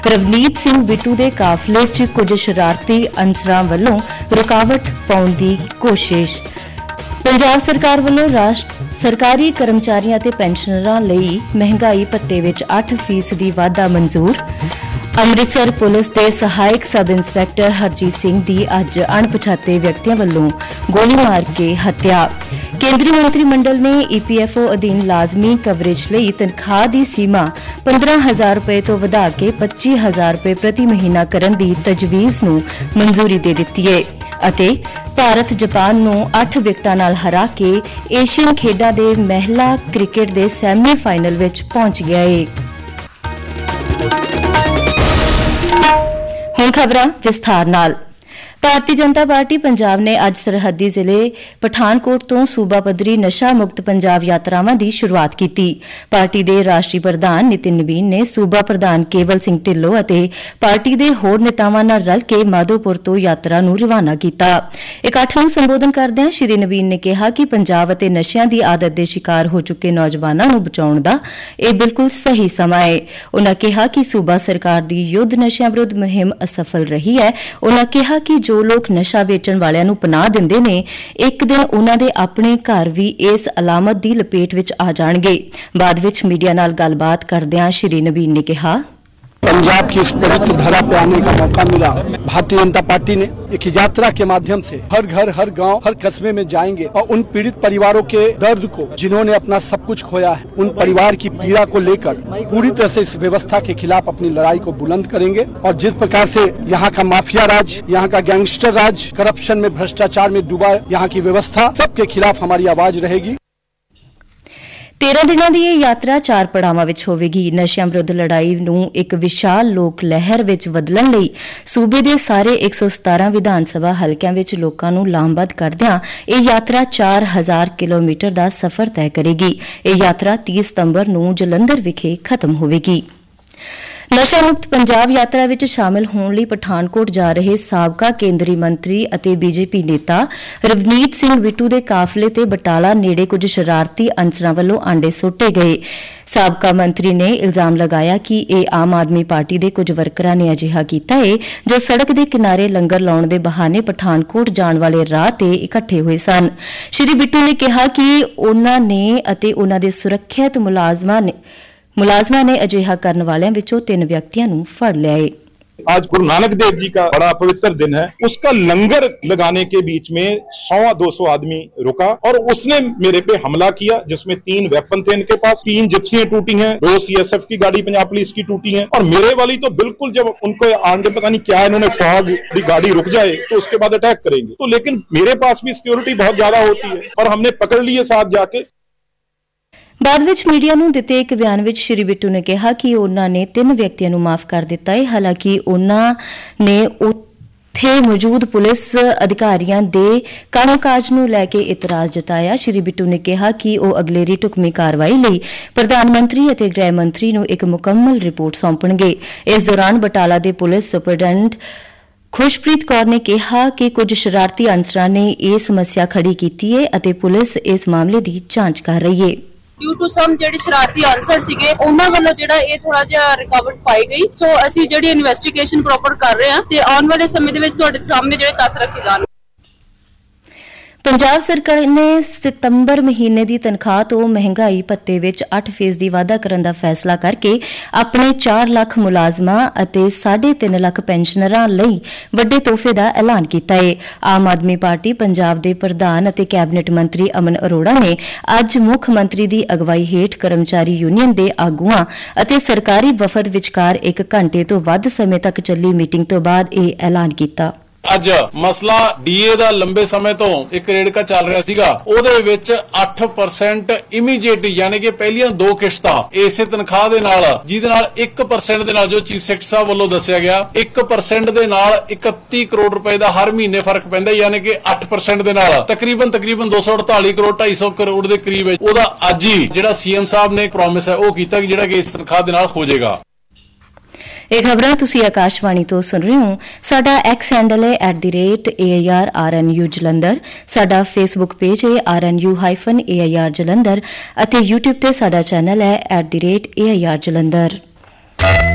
ਰਵਨੀਤ ਸਿੰਘ ਬਿੱਟੂ ਦੇ ਕਾਫਲੇ 'ਚ ਕੁਝ ਸ਼ਰਾਰਤੀ ਅਨਸਰਾਂ ਵੱਲੋਂ ਰੁਕਾਵਟ ਪਾਉਣ ਦੀ ਕੋਸ਼ਿਸ਼। ਪੰਜਾਬ ਸਰਕਾਰ ਵੱਲੋਂ ਸਰਕਾਰੀ ਕਰਮਚਾਰੀਆਂ ਅਤੇ ਪੈਨਸ਼ਨਰਾਂ ਲਈ ਮਹਿੰਗਾਈ ਭੱਤੇ ਵਿੱਚ 8% ਵਾਧਾ ਮਨਜ਼ੂਰ। ਅੰਮ੍ਰਿਤਸਰ ਪੁਲਿਸ ਦੇ ਸਹਾਇਕ ਸਬ ਇੰਸਪੈਕਟਰ ਹਰਜੀਤ ਸਿੰਘ ਦੀ ਅੱਜ ਅਣਪਛਾਤੇ ਵਿਅਕਤੀਆਂ ਵੱਲੋਂ ਗੋਲੀ ਮਾਰ ਕੇ ਹੱਤਿਆ। ਕੇਂਦਰੀ ਮੰਤਰੀ ਮੰਡਲ ਨੇ EPFO ਅਧੀਨ ਲਾਜ਼ਮੀ ਕਵਰੇਜ ਲਈ ਤਨਖਾਹ ਦੀ ਸੀਮਾ 15,000 ਰੁਪਏ ਤੋਂ ਵਧਾ ਕੇ 25,000 ਰੁਪਏ ਪ੍ਰਤੀ ਮਹੀਨਾ ਕਰਨ ਦੀ ਤਜਵੀਜ਼ ਨੂੰ ਮਨਜ਼ੂਰੀ ਦੇ ਦਿੱਤੀ ਹੈ ਅਤੇ ਭਾਰਤ ਜਾਪਾਨ ਨੂੰ 8 ਵਿਕਟਾਂ ਨਾਲ ਹਰਾ ਕੇ ਏਸ਼ੀਅਨ ਖੇਡਾਂ ਦੇ ਮਹਿਲਾ ਕ੍ਰਿਕਟ ਦੇ ਸੈਮੀ ਫਾਈਨਲ ਵਿੱਚ ਪਹੁੰਚ ਗਿਆ ਹੈ। ਹੁਣ ਖਬਰਾਂ ਵਿਸਥਾਰ ਨਾਲ। ਭਾਰਤੀ ਜਨਤਾ ਪਾਰਟੀ ਪੰਜਾਬ ਨੇ ਅੱਜ ਸਰਹੱਦੀ ਜ਼ਿਲ੍ਹੇ ਪਠਾਨਕੋਟ ਤੋਂ ਸੂਬਾ ਪੱਧਰੀ ਨਸ਼ਾ ਮੁਕਤ ਪੰਜਾਬ ਯਾਤਰਾਵਾਂ ਦੀ ਸ਼ੁਰੂਆਤ ਕੀਤੀ। ਪਾਰਟੀ ਦੇ ਰਾਸ਼ਟਰੀ ਪ੍ਰਧਾਨ ਨਿਤਿਨ ਨਵੀਨ ਨੇ ਸੂਬਾ ਪ੍ਰਧਾਨ ਕੇਵਲ ਸਿੰਘ ਢਿੱਲੋਂ ਅਤੇ ਪਾਰਟੀ ਦੇ ਹੋਰ ਨੇਤਾਵਾਂ ਨਾਲ ਰਲ ਕੇ ਮਾਧੋਪੁਰ ਤੋਂ ਯਾਤਰਾ ਨੂੰ ਰਵਾਨਾ ਕੀਤਾ। ਇਕੱਠ ਨੂੰ ਸੰਬੋਧਨ ਕਰਦਿਆਂ ਸ਼੍ਰੀ ਨਵੀਨ ਨੇ ਕਿਹਾ ਕਿ ਪੰਜਾਬ ਅਤੇ ਨਸ਼ਿਆਂ ਦੀ ਆਦਤ ਦੇ ਸ਼ਿਕਾਰ ਹੋ ਚੁੱਕੇ ਨੌਜਵਾਨਾਂ ਨੂੰ ਬਚਾਉਣ ਦਾ ਇਹ ਬਿਲਕੁਲ ਸਹੀ ਸਮਾਂ ਹੈ। ਉਨ੍ਹਾਂ ਕਿਹਾ ਕਿ ਸੂਬਾ ਸਰਕਾਰ ਦੀ ਯੁੱਧ ਨਸ਼ਿਆਂ ਵਿਰੁੱਧ ਮੁਹਿੰਮ ਅਸਫਲ ਰਹੀ ਹੈ। ਉਨ੍ਹਾਂ ਕਿਹਾ ਕਿ ਜੋ ਲੋਕ ਨਸ਼ਾ ਵੇਚਣ ਵਾਲਿਆਂ ਨੂੰ ਪਨਾਹ ਦਿੰਦੇ ਨੇ, ਇੱਕ ਦਿਨ ਉਨ੍ਹਾਂ ਦੇ ਆਪਣੇ ਘਰ ਵੀ ਇਸ ਅਲਾਮਤ ਦੀ ਲਪੇਟ ਵਿੱਚ ਆ ਜਾਣਗੇ। ਬਾਅਦ ਵਿੱਚ ਮੀਡੀਆ ਨਾਲ ਗੱਲਬਾਤ ਕਰਦਿਆਂ ਸ਼੍ਰੀ ਨਵੀਨ ਨੇ ਕਿਹਾ, पंजाब की इस पवित्र धरा पे आने का मौका मिला। भारतीय जनता पार्टी ने एक यात्रा के माध्यम से हर घर, हर गांव, हर कस्बे में जाएंगे और उन पीड़ित परिवारों के दर्द को, जिन्होंने अपना सब कुछ खोया है, उन परिवार की पीड़ा को लेकर पूरी तरह से इस व्यवस्था के खिलाफ अपनी लड़ाई को बुलंद करेंगे। और जिस प्रकार से यहाँ का माफिया राज, यहाँ का गैंगस्टर राज, करप्शन में, भ्रष्टाचार में डूबा यहाँ की व्यवस्था, सबके खिलाफ हमारी आवाज रहेगी। 13 ਦਿਨਾਂ ਦੀ ਇਹ ਯਾਤਰਾ 4 ਪੜਾਵਾਂ ਵਿੱਚ ਹੋਵੇਗੀ। ਨਸ਼ਿਆਂ ਵਿਰੁੱਧ ਲੜਾਈ ਨੂੰ ਇੱਕ ਵਿਸ਼ਾਲ ਲੋਕ ਲਹਿਰ ਵਿੱਚ ਬਦਲਣ ਲਈ ਸੂਬੇ ਦੇ ਸਾਰੇ 117 ਵਿਧਾਨ ਸਭਾ ਹਲਕਿਆਂ ਵਿੱਚ ਲੋਕਾਂ ਨੂੰ ਲਾਮਬੱਧ ਕਰਦਿਆਂ ਇਹ ਯਾਤਰਾ 4000 ਕਿਲੋਮੀਟਰ ਦਾ ਸਫ਼ਰ ਤੈਅ ਕਰੇਗੀ। ਇਹ ਯਾਤਰਾ 30 ਸਤੰਬਰ ਨੂੰ ਜਲੰਧਰ ਵਿਖੇ ਖਤਮ ਹੋਵੇਗੀ। ਨਸ਼ਾ ਮੁਕਤ ਪੰਜਾਬ ਯਾਤਰਾ ਵਿੱਚ ਸ਼ਾਮਲ ਹੋਣ ਲਈ ਪਠਾਨਕੋਟ ਜਾ ਰਹੇ ਸਾਬਕਾ ਕੇਂਦਰੀ ਮੰਤਰੀ ਅਤੇ BJP ਨੇਤਾ ਰਵਨੀਤ ਸਿੰਘ ਬਿੱਟੂ ਦੇ ਕਾਫਲੇ ਤੇ ਬਟਾਲਾ ਨੇੜੇ ਕੁਝ ਸ਼ਰਾਰਤੀ ਅਨਸਰਾਂ ਵੱਲੋਂ ਆਂਡੇ ਸੁੱਟੇ ਗਏ। ਸਾਬਕਾ ਮੰਤਰੀ ਨੇ ਇਲਜ਼ਾਮ ਲਗਾਇਆ ਕਿ ਇਹ ਆਮ ਆਦਮੀ ਪਾਰਟੀ ਦੇ ਕੁਝ ਵਰਕਰਾਂ ਨੇ ਅਜਿਹਾ ਕੀਤਾ ਹੈ ਜੋ ਸੜਕ ਦੇ ਕਿਨਾਰੇ ਲੰਗਰ ਲਾਉਣ ਦੇ ਬਹਾਨੇ ਪਠਾਨਕੋਟ ਜਾਣ ਵਾਲੇ ਰਾਹ ਤੇ ਇਕੱਠੇ ਹੋਏ ਸਨ। ਸ਼੍ਰੀ ਬਿੱਟੂ ਨੇ ਕਿਹਾ ਕਿ ਉਨ੍ਹਾਂ ਨੇ ਅਤੇ ਉਨ੍ਹਾਂ ਦੇ ਸੁਰੱਖਿਅਤ ਮੁਲਾਜ਼ਮਾਂ ने अजिहा करने वालियां विचों 3 व्यक्तियों को फड़ लिया है। आज गुरु नानक देव जी का बड़ा पवित्र दिन है। उसका लंगर लगाने के बीच में 100-200 आदमी रुका और उसने मेरे पे हमला किया, जिसमें 3 वेपन थे इनके पास, 3 जिप्सियां टूटी हैं, 2 CSF की गाड़ी पंजाब पुलिस की टूटी हैं और मेरे वाली तो बिल्कुल, जब उनको आगे पता नहीं क्या इन्होंने फॉग की गाड़ी रुक जाए तो उसके बाद अटैक करेंगे। तो लेकिन मेरे पास भी सिक्योरिटी बहुत ज्यादा होती है और हमने पकड़ लिए साथ जाके। ਬਾਅਦ ਵਿੱਚ ਮੀਡੀਆ ਨੂੰ ਦਿੱਤੇ ਇੱਕ ਬਿਆਨ ਵਿੱਚ ਸ਼੍ਰੀ ਬਿੱਟੂ ਨੇ ਕਿਹਾ ਕਿ ਉਨ੍ਹਾਂ ਨੇ 3 ਵਿਅਕਤੀਆਂ ਨੂੰ ਮਾਫ ਕਰ ਦਿੱਤਾ ਹੈ। ਹਾਲਾਂਕਿ ਉਨ੍ਹਾਂ ਨੇ ਉੱਥੇ ਮੌਜੂਦ ਪੁਲਿਸ ਅਧਿਕਾਰੀਆਂ ਦੇ ਕੰਮਕਾਜ ਨੂੰ ਲੈ ਕੇ ਇਤਰਾਜ਼ ਜਤਾਇਆ। ਸ਼੍ਰੀ ਬਿੱਟੂ ਨੇ ਕਿਹਾ ਕਿ ਉਹ ਅਗਲੇਰੀ ਢੁਕਵੀਂ ਕਾਰਵਾਈ ਲਈ ਪ੍ਰਧਾਨ ਮੰਤਰੀ ਅਤੇ ਗ੍ਰਹਿ ਮੰਤਰੀ ਨੂੰ ਇੱਕ ਮੁਕੰਮਲ ਰਿਪੋਰਟ ਸੌਂਪਣਗੇ। ਇਸ ਦੌਰਾਨ ਬਟਾਲਾ ਦੇ ਪੁਲਿਸ ਸੁਪਰਡੈਂਟ ਖੁਸ਼ਪ੍ਰੀਤ ਕੌਰ ਨੇ ਕਿਹਾ ਕਿ ਕੁਝ ਸ਼ਰਾਰਤੀ ਅਨਸਰਾਂ ਨੇ ਇਹ ਸਮੱਸਿਆ ਖੜੀ ਕੀਤੀ ਹੈ ਅਤੇ ਪੁਲਿਸ ਇਸ ਮਾਮਲੇ ਦੀ ਜਾਂਚ ਕਰ ਰਹੀ ਹੈ। ਡਿਊ ਟੂ ਸਮ ਜਿਹੜੇ ਸ਼ਰਾਰਤੀ ਅਨਸਰ ਸੀਗੇ ਉਹਨਾਂ ਵੱਲੋਂ ਜਿਹੜਾ ਇਹ ਥੋੜਾ ਜਿਹਾ ਰਿਕਵਰਡ ਪਾਈ ਗਈ। ਸੋ ਅਸੀਂ ਜਿਹੜੀ ਇਨਵੈਸਟੀਗੇਸ਼ਨ ਪ੍ਰੋਪਰ ਕਰ ਰਹੇ ਹਾਂ ਤੇ ਆਉਣ ਵਾਲੇ ਸਮੇਂ ਦੇ ਵਿੱਚ ਤੁਹਾਡੇ ਸਾਹਮਣੇ ਜਿਹੜੇ ਤੱਥ ਰੱਖੇ ਜਾਣਗੇ। ਪੰਜਾਬ ਸਰਕਾਰ ਨੇ ਸਤੰਬਰ ਮਹੀਨੇ ਦੀ ਤਨਖਾਹ ਤੋਂ ਮਹਿੰਗਾਈ ਭੱਤੇ ਵਿੱਚ 8% ਦੀ ਵਾਧਾ ਕਰਨ ਦਾ ਫੈਸਲਾ ਕਰਕੇ ਆਪਣੇ 4 ਲੱਖ ਮੁਲਾਜ਼ਮਾਂ ਅਤੇ 3.5 ਲੱਖ ਪੈਨਸ਼ਨਰਾਂ ਲਈ ਵੱਡੇ ਤੋਹਫੇ ਦਾ ਐਲਾਨ ਕੀਤਾ ਹੈ। ਆਮ ਆਦਮੀ ਪਾਰਟੀ ਪੰਜਾਬ ਦੇ ਪ੍ਰਧਾਨ ਅਤੇ ਕੈਬਨਿਟ ਮੰਤਰੀ ਅਮਨ ਅਰੋੜਾ ਨੇ ਅੱਜ ਮੁੱਖ ਮੰਤਰੀ ਦੀ ਅਗਵਾਈ ਹੇਠ ਕਰਮਚਾਰੀ ਯੂਨੀਅਨ ਦੇ ਆਗੂਆਂ ਅਤੇ ਸਰਕਾਰੀ ਵਫਦ ਵਿਚਕਾਰ 1 ਘੰਟੇ ਤੋਂ ਵੱਧ ਸਮੇਂ ਤੱਕ ਚੱਲੀ ਮੀਟਿੰਗ ਤੋਂ ਬਾਅਦ ਇਹ ਐਲਾਨ ਕੀਤਾ। ਅੱਜ ਮਸਲਾ ਡੀਏ ਦਾ ਲੰਬੇ ਸਮੇਂ ਤੋਂ ਇੱਕ ਰੇੜਕਾ ਚੱਲ ਰਿਹਾ ਸੀਗਾ, ਉਹਦੇ ਵਿੱਚ 8% ਇਮੀਡੀਏਟ ਯਾਨੀ ਕਿ ਪਹਿਲੀਆਂ 2 ਕਿਸ਼ਤਾਂ ਇਸੇ ਤਨਖਾਹ ਦੇ ਨਾਲ, ਜਿਹਦੇ ਨਾਲ 1% ਦੇ ਨਾਲ ਜੋ ਚੀਫ ਸੈਕਟਰੀ ਸਾਹਿਬ ਵੱਲੋਂ ਦੱਸਿਆ ਗਿਆ 1% ਦੇ ਨਾਲ 31 ਕਰੋੜ ਰੁਪਏ ਦਾ ਹਰ ਮਹੀਨੇ ਫਰਕ ਪੈਂਦਾ, ਯਾਨੀ ਕਿ 8% ਦੇ ਨਾਲ ਤਕਰੀਬਨ 248 ਕਰੋੜ 250 ਕਰੋੜ ਦੇ ਕਰੀਬ ਹੈ। ਉਹਦਾ ਅੱਜ ਹੀ ਜਿਹੜਾ ਸੀਐਮ ਸਾਹਿਬ ਨੇ ਪ੍ਰੋਮਿਸ ਹੈ ਉਹ ਕੀਤਾ ਕਿ ਜਿਹੜਾ ਕਿ ਇਸ ਤਨਖਾਹ ਦੇ ਨਾਲ ਹੋ ਜਾਏਗਾ। ਇਹ ਖਬਰਾਂ ਤੁਸੀਂ ਆਕਾਸ਼ਵਾਣੀ ਤੋਂ ਸੁਣ ਰਹੇ ਹੋ। ਸਾਡਾ ਐਕਸ ਹੈਂਡਲ ਹੈ @AIRRNU ਜਲੰਧਰ। ਸਾਡਾ ਫੇਸਬੁੱਕ ਪੇਜ ਹੈ RNU-AIR ਜਲੰਧਰ ਅਤੇ YouTube ਤੇ ਸਾਡਾ ਚੈਨਲ ਹੈ @AIR ਜਲੰਧਰ।